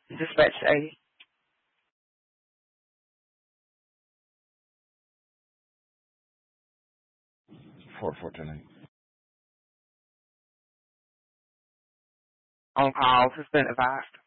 Dispatch 80. 4428. On call, has been advised.